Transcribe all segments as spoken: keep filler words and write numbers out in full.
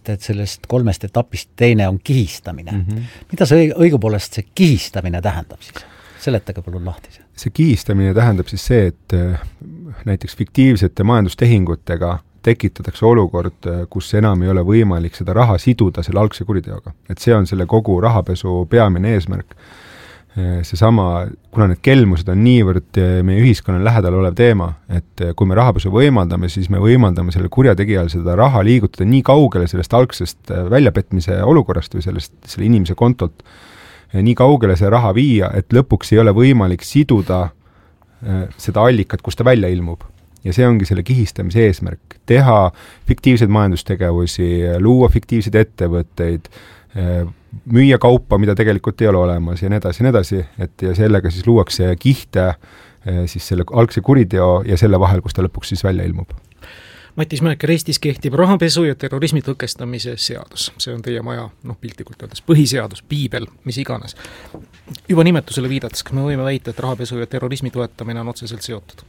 rääkisite, et sellest kolmest etapist teine on kihistamine. Mm-hmm. Mida see õigupoolest see kihistamine tähendab siis? Seletage palun lahti see. See kihistamine tähendab siis see, et näiteks fiktiivsete majandustehingutega tekitatakse olukord, kus enam ei ole võimalik seda raha siduda selle algse kuriteoga. Et see on selle kogu rahapesu peamine eesmärk. Seesama, kuna need kelmused on niivõrd meie ühiskonna lähedal olev teema, et kui me rahapesu võimaldame, siis me võimaldame selle kurjategijal seda raha liigutada nii kaugele sellest algsest väljapetmise olukorrast või sellest, selle inimese kontolt, nii kaugele see raha viia, et lõpuks ei ole võimalik siduda seda allikat, kus ta välja ilmub. Ja see ongi selle kihistamise eesmärk. Teha fiktiivseid majandustegevusi, luua fiktiivseid ettevõtteid, müüa kaupa, mida tegelikult ei ole olemas ja nii edasi, nii edasi, et ja sellega siis luuakse kihte siis selle algse kuriteo ja selle vahel, kus ta lõpuks siis välja ilmub. Matis Mäeker, Eestis kehtib rahapesu ja terrorismi tõkestamise seadus. See on teie maja, noh, piltlikult öeldes, põhiseadus, piibel, mis iganes. Juba nimetusele viidates, kas me võime väita, et rahapesu ja terrorismi toetamine on otseselt seotud?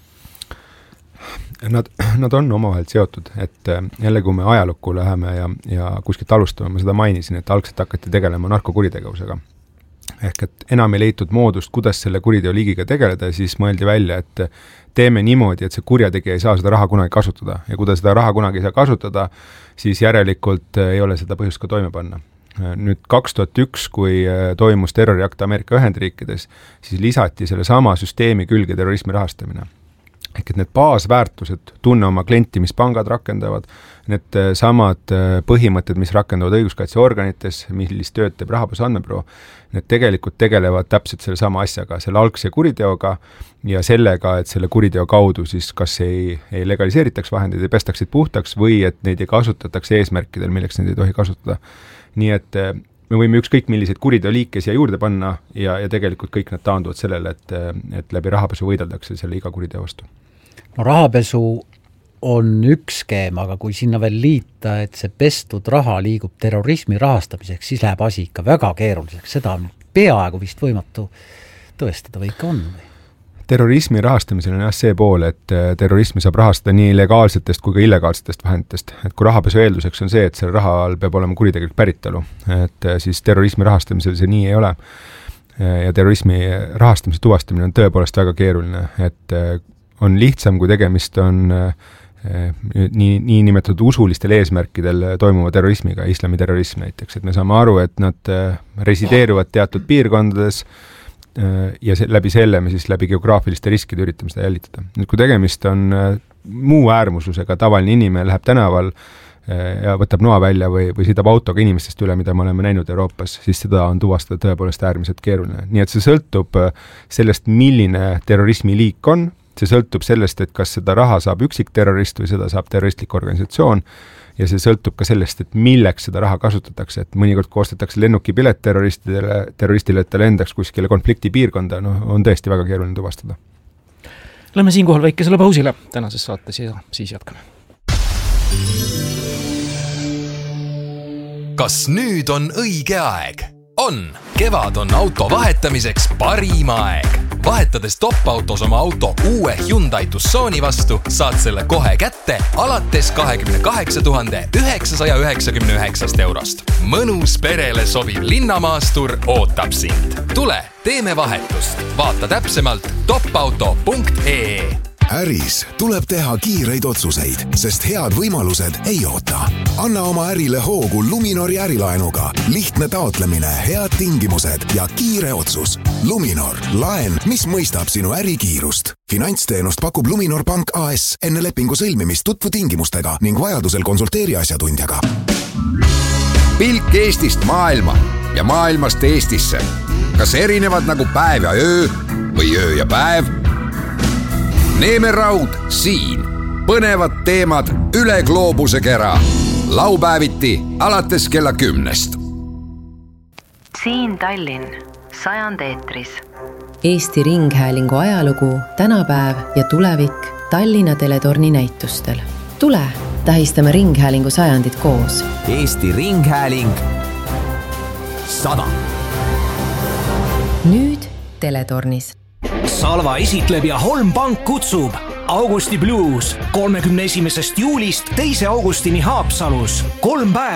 Nad, nad on omavahel seotud, et jälle kui me ajalukku läheme ja, ja kuskilt alustame, ma seda mainisin, et algselt hakati tegelema narkokuritegevusega. Ehk et enam ei leitud moodust, kuidas selle kuriteo liigiga tegeleda, siis mõeldi välja, et teeme niimoodi, et see kurjategija ei saa seda raha kunagi kasutada. Ja kui ta seda raha kunagi ei saa kasutada, siis järelikult ei ole seda põhjust ka toime panna. Nüüd kaks tuhat üks, kui toimus terroriakt Ameerika Ühendriikides, siis lisati selle sama süsteemi külge terrorismi rahastamine. Ehk et need baasväärtused, tunne oma klienti, mis pangad rakendavad, need samad põhimõtted, mis rakendavad õiguskaitseorganites, millist tööd teeb rahapesu andmebüroo, need tegelikult tegelevad täpselt selle sama asjaga, selle algse kuriteoga ja sellega, et selle kuriteo kaudu siis kas ei, ei legaliseeritaks vahendeid, ei pestaksid puhtaks või et neid ei kasutatakse eesmärkidel, milleks neid ei tohi kasutada. Nii et me võime ükskõik milliseid kuriteoliike siia juurde panna ja, ja tegelikult kõik nad taanduvad sellele, et, et läbi rahapesu võideldakse selle iga kuriteo vastu. No rahapesu on üks skeem, aga kui sinna veel liita, et see pestud raha liigub terrorismi rahastamiseks, siis läheb asi ikka väga keeruliseks. Seda on peaaegu vist võimatu tõestada või ikka on? Terrorismi rahastamisel on jah see pool, et terrorismi saab rahastada nii legaalsetest kui ka illegaalsetest vahenditest. Et kui rahapesu eelduseks on see, et selle rahal peab olema kuritegelik päritolu, et siis terrorismi rahastamisel see nii ei ole. Ja terrorismi rahastamise tuvastamine on tõepoolest väga keeruline, et on lihtsam, kui tegemist on nii, nii nimetatud usulistel eesmärkidel toimuva terrorismiga, islamiterrorism näiteks, et me saame aru, et nad resideeruvad teatud piirkondades ja se- läbi selle me siis läbi geograafiliste riskide üritame seda jälitada. Nüüd, kui tegemist on muu äärmuslusega, tavaline inimene läheb tänaval ja võtab noa välja või, või sõidab autoga inimestest üle, mida me oleme näinud Euroopas, siis seda on tuvastada tõepoolest äärmiselt keeruline. Nii et see sõltub sellest, milline terrorismi liik on, see sõltub sellest, et kas seda raha saab üksik terrorist või seda saab terroristlik organisatsioon ja see sõltub ka sellest, et milleks seda raha kasutatakse, et mõnikord koostatakse lennukipilet terroristidele, terroristile, et ta lendaks kuskile konflikti piirkonda, no, on tõesti väga keeruline tuvastada. Lähme siinkohal väikesele pausile tänases saates ja siis jätkame. Kas nüüd on õige aeg? On! Kevad on auto vahetamiseks parim aeg. Vahetades top-autos oma auto uue Hyundai Tucsoni vastu, saad selle kohe kätte alates kakskümmend kaheksa tuhande üheksasaja üheksakümne üheksa eurost. Mõnus perele sobiv linnamaastur ootab sind. Tule, teeme vahetust. Vaata täpsemalt topauto punkt ee. Äris tuleb teha kiireid otsuseid, sest head võimalused ei oota. Anna oma ärile hoogu Luminori ärilaenuga. Lihtne taotlemine, head tingimused ja kiire otsus. Luminor, laen, mis mõistab sinu ärikiirust. Finantsteenust pakub Luminor Pank A S enne lepingu sõlmimist tutvu tingimustega ning vajadusel konsulteeri asjatundjaga. Pilk Eestist maailma ja maailmast Eestisse. Kas erinevad nagu päev ja öö või öö ja päev? Neeme Raud siin. Põnevad teemad üle gloobuse kera. Laupäeviti alates kella kümnest. Siin Tallinn, sajand eetris. Eesti Ringhäälingu ajalugu, tänapäev ja tulevik Tallinna teletorni näitustel. Tule, tähistame Ringhäälingu sajandit koos. Eesti Ringhääling sada. Nüüd teletornis. Salva esitleb ja Holm Pank kutsub Augusti Blues kolmekümne esimesest juulist teise augustini Haapsalus. Kolm päeva